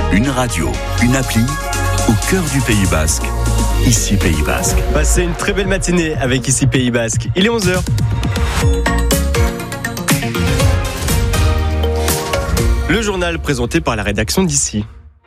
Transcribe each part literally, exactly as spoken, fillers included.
Une radio, une appli, au cœur du Pays Basque. Ici Pays Basque. Passez une très belle matinée avec Ici Pays Basque. Il est onze heures. Le journal présenté par la rédaction d'Ici.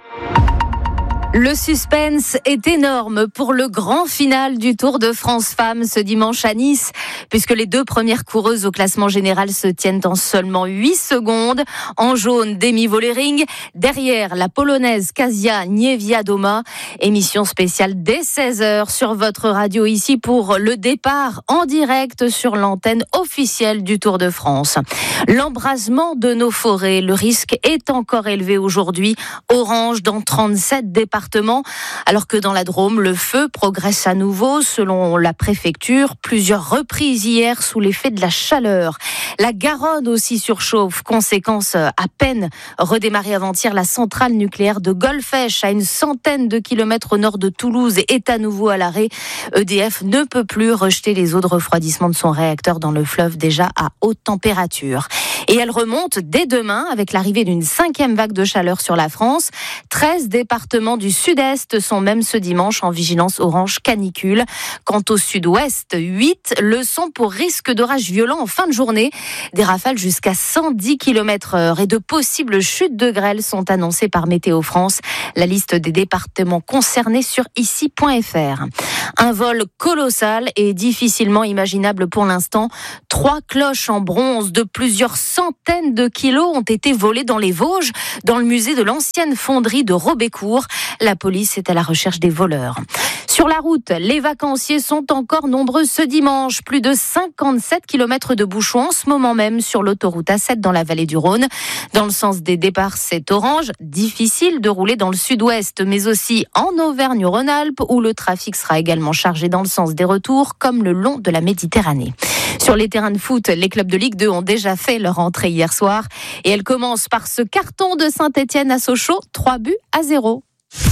Le suspense est énorme pour le grand final du Tour de France Femmes ce dimanche à Nice, puisque les deux premières coureuses au classement général se tiennent en seulement huit secondes. En jaune, Demi Vollering. Derrière, la polonaise Kasia Niewiadoma. Émission spéciale dès seize heures sur votre radio ici pour le départ en direct sur l'antenne officielle du Tour de France. L'embrasement de nos forêts, le risque est encore élevé aujourd'hui. Orange dans trente-sept départements. Alors que dans la Drôme, le feu progresse à nouveau selon la préfecture. Plusieurs reprises hier sous l'effet de la chaleur. La Garonne aussi surchauffe. Conséquence, à peine redémarrée avant-hier, la centrale nucléaire de Golfech, à une centaine de kilomètres au nord de Toulouse, est à nouveau à l'arrêt. E D F ne peut plus rejeter les eaux de refroidissement de son réacteur dans le fleuve déjà à haute température. Et elle remonte dès demain avec l'arrivée d'une cinquième vague de chaleur sur la France. treize départements du sud-est sont même ce dimanche en vigilance orange canicule. Quant au sud-ouest, huit le sont pour risque d'orage violent en fin de journée. Des rafales jusqu'à cent dix kilomètres heure et de possibles chutes de grêle sont annoncées par Météo France. La liste des départements concernés sur ici point f r. Un vol colossal et difficilement imaginable pour l'instant. Trois cloches en bronze de plusieurs centaines de kilos ont été volées dans les Vosges, dans le musée de l'ancienne fonderie de Robécourt. La police est à la recherche des voleurs. Sur la route, les vacanciers sont encore nombreux ce dimanche. Plus de cinquante-sept kilomètres de bouchons en ce moment même sur l'autoroute A sept dans la vallée du Rhône. Dans le sens des départs, c'est orange. Difficile de rouler dans le sud-ouest, mais aussi en Auvergne-Rhône-Alpes, où le trafic sera également chargé dans le sens des retours, comme le long de la Méditerranée. Sur les terrains de foot, les clubs de Ligue deux ont déjà fait leur entrée hier soir. Et elle commence par ce carton de Saint-Étienne à Sochaux, trois buts à zéro.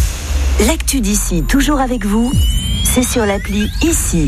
L'actu d'ici, toujours avec vous, c'est sur l'appli Ici.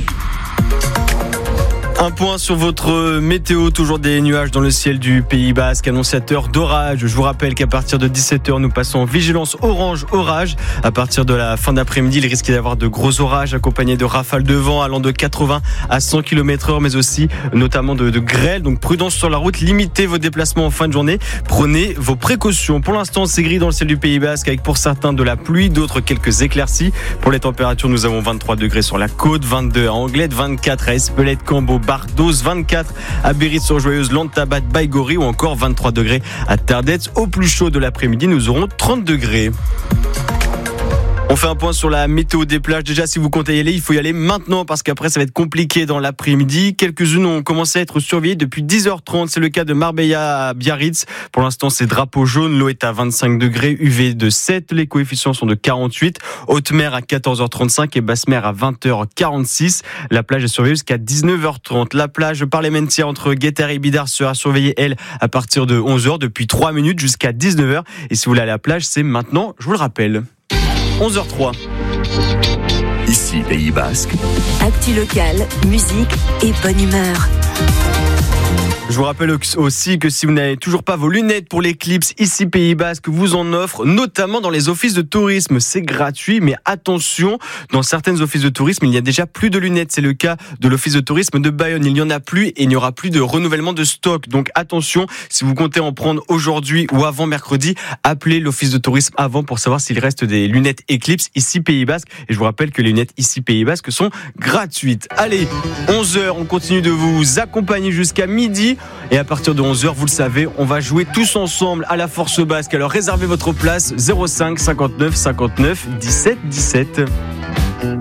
Un point sur votre météo, toujours des nuages dans le ciel du Pays Basque, annonciateur d'orage. Je vous rappelle qu'à partir de dix-sept heures, nous passons en vigilance orange orage. À partir de la fin d'après-midi, il risque d'y avoir de gros orages accompagnés de rafales de vent allant de quatre-vingts à cent kilomètres heure, mais aussi notamment de, de grêle. Donc prudence sur la route, limitez vos déplacements en fin de journée, prenez vos précautions. Pour l'instant, c'est gris dans le ciel du Pays Basque avec pour certains de la pluie, d'autres quelques éclaircies. Pour les températures, nous avons vingt-trois degrés sur la côte, vingt-deux à Anglette, vingt-quatre à Espelette, Cambo, Bardos, vingt-quatre à Bérit-sur-Joyeuse, Lantabat, Baïgori ou encore vingt-trois degrés à Tardets. Au plus chaud de l'après-midi, nous aurons trente degrés. On fait un point sur la météo des plages. Déjà, si vous comptez y aller, il faut y aller maintenant parce qu'après, ça va être compliqué dans l'après-midi. Quelques-unes ont commencé à être surveillées depuis dix heures trente. C'est le cas de Marbella à Biarritz. Pour l'instant, c'est drapeau jaune. L'eau est à vingt-cinq degrés, U V de sept. Les coefficients sont de quarante-huit. Haute mer à quatorze heures trente-cinq et basse mer à vingt heures quarante-six. La plage est surveillée jusqu'à dix-neuf heures trente. La plage par les Mentières entre Guétare et Bidart sera surveillée, elle, à partir de onze heures depuis trois minutes jusqu'à dix-neuf heures. Et si vous voulez aller à la plage, c'est maintenant, je vous le rappelle. onze heures trois. Ici Pays Basque. Actu locale, musique et bonne humeur. Je vous rappelle aussi que si vous n'avez toujours pas vos lunettes pour l'éclipse, Ici Pays Basque vous en offre, notamment dans les offices de tourisme. C'est gratuit, mais attention, dans certains offices de tourisme, il n'y a déjà plus de lunettes. C'est le cas de l'office de tourisme de Bayonne. Il n'y en a plus et il n'y aura plus de renouvellement de stock. Donc attention, si vous comptez en prendre aujourd'hui ou avant mercredi, appelez l'office de tourisme avant pour savoir s'il reste des lunettes éclipse Ici Pays Basque. Et je vous rappelle que les lunettes Ici Pays Basque sont gratuites. Allez, onze heures, on continue de vous accompagner jusqu'à midi. Et à partir de onze heures, vous le savez, on va jouer tous ensemble à la Force Basque. Alors réservez votre place zéro cinq cinquante-neuf cinquante-neuf dix-sept dix-sept.